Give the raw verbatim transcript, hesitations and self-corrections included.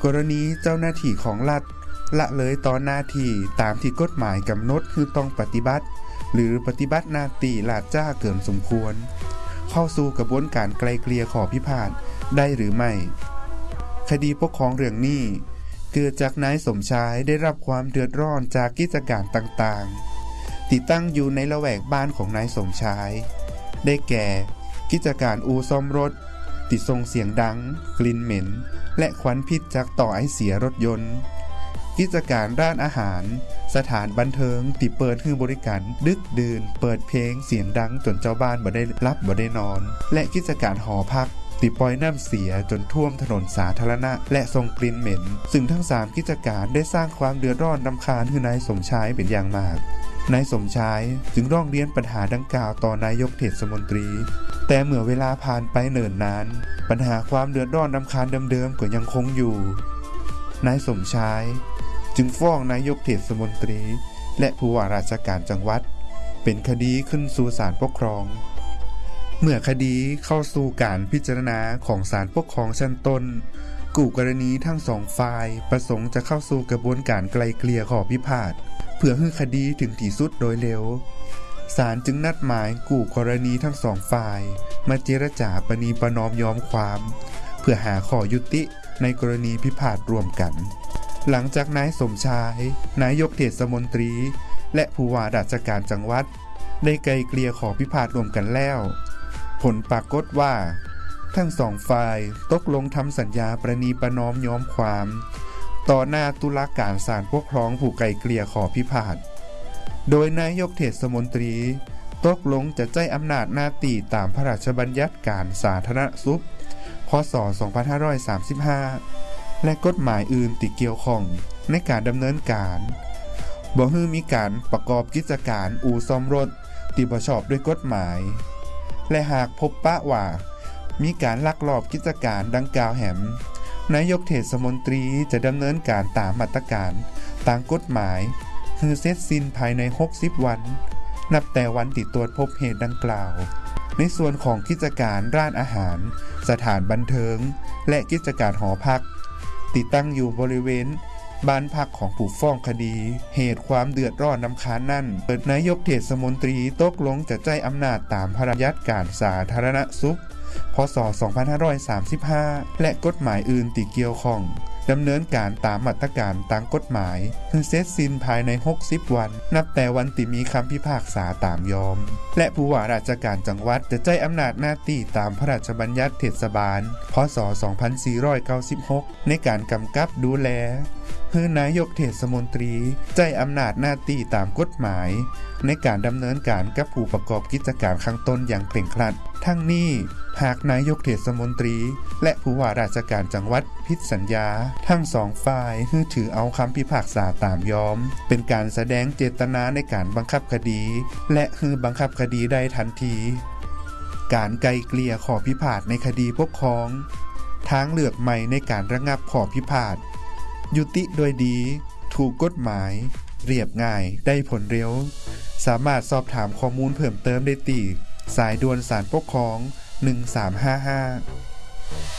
กรณีเจ้าหน้าที่ของรัฐละเลยต่อหน้าที่ตามที่กฎหมายกำหนดคือต้องปฏิบัติหรือปฏิบัติหน้าที่ลาดจ้าเกินสมควรเข้าสู่กระบวนการไกลเกลี่ยข้อพิพาทได้หรือไม่คดีปกครองเรื่องนี้เกิดจากนายสมชายได้รับความเดือดร้อนจากกิจการต่างๆที่ตั้งอยู่ในละแวกบ้านของนายสมชายได้แก่กิจการอู่ซ่อมรถติดส่งเสียงดังกลิ่นเหม็นและควันพิษจากต่อไอเสียรถยนต์กิจการร้านอาหารสถานบันเทิงที่เปิดให้บริการดึกดื่นเปิดเพลงเสียงดังจนเจ้าบ้านบ่ได้รับบ่ได้นอนและกิจการหอพักที่ปล่อยน้ำเสียจนท่วมถนนสาธารณะและส่งกลิ่นเหม็นซึ่งทั้งสามกิจการได้สร้างความเดือดร้อนรำคาญให้นายสมชายเป็นอย่างมากนายสมชายจึงร้องเรียนปัญหาดังกล่าวต่อนายกเทศมนตรีแต่เมื่อเวลาผ่านไปเนิ่นนานปัญหาความเดือดร้อนรำคาญเดิมๆก็ยังคงอยู่นายสมชายจึงฟ้องนายกเทศมนตรีและผู้ว่าราชการจังหวัดเป็นคดีขึ้นสู่ศาลปกครองเมื่อคดีเข้าสู่การพิจารณาของศาลปกครองชั้นต้นคู่กรณีทั้งสองฝ่ายประสงค์จะเข้าสู่กระบวนการไกลเกลี่ยข้อพิพาทเพื่อให้คดีถึงที่สุดโดยเร็วศาลจึงนัดหมายคู่กรณีทั้งสองฝ่ายมาเจรจาประนีประนอมยอมความเพื่อหาข้อยุติในกรณีพิพาทร่วมกันหลังจากนายสมชายนายกเทศมนตรีและผู้ว่าราชการจังหวัดได้ไกลเกลี่ยข้อพิพาทร่วมกันแล้วผลปรากฏว่าทั้งสองฝ่ายตกลงทำสัญญาประนีประนอมยอมความต่อหน้าตุลาการศาลปกครองผู้ไกลเกลี่ยข้อพิพาทโดยนายกเทศมนตรีตกลงจะใช้อำนาจหน้าที่ตามพระราชบัญญัติการสาธารณสุขพ.ศ. สองพันห้าร้อยสามสิบห้าและกฎหมายอื่นที่เกี่ยวข้องในการดำเนินการบ่ให้มีการประกอบกิจการอู่ซ่อมรถที่บ่ชอบด้วยกฎหมายและหากพบปะว่ามีการลักลอบกิจการดังกล่าวแห่มนายกเทศมนตรีจะดำเนินการตามมาตรการตามกฎหมายคือเสร็จสิ้นภายในหกสิบวันนับแต่วันที่ตรวจพบเหตุดังกล่าวในส่วนของกิจการร้านอาหารสถานบันเทิงและกิจการหอพักติดตั้งอยู่บริเวณบ้านพักของผู้ฟ้องคดีเหตุความเดือดร้อนรำคาญนั่นเปิดนายกเทศมนตรีตกลงจะใช้อำนาจตามพระราชบัญญัติการสาธารณสุขพ.ศ. สองพันห้าร้อยสามสิบห้าและกฎหมายอื่นที่เกี่ยวข้องดำเนินการตามมาตรการตามกฎหมายคือเสร็จสิ้นภายในหกสิบวันนับแต่วันที่มีคำพิพากษาตามยอมและผู้ว่าราชการจังหวัดจะใช้อำนาจหน้าที่ตามพระราชบัญญัติเทศบาลพ.ศ. สองพันสี่ร้อยเก้าสิบหกในการกำกับดูแลให้นายกเทศมนตรีใช้อำนาจหน้าที่ตามกฎหมายในการดำเนินการกับผู้ประกอบกิจการข้างต้นอย่างเคร่งครัดทั้งนี้หากนายกเทศมนตรีและผู้ว่าราชการจังหวัดผิดสัญญาทั้งสองฝ่ายให้ถือเอาคำพิพากษาตามยอมเป็นการแสดงเจตนาในการบังคับคดีและให้บังคับคดีได้ทันทีการไกลเกลี่ยข้อพิพาทในคดีปกครองทางเลือกใหม่ในการระงับข้อพิพาทยุติโดยดีถูกกฎหมายเรียบง่ายได้ผลเร็วสามารถสอบถามข้อมูลเพิ่มเติมได้ที่สายด่วนศาลปกครองหนึ่งสามห้าห้า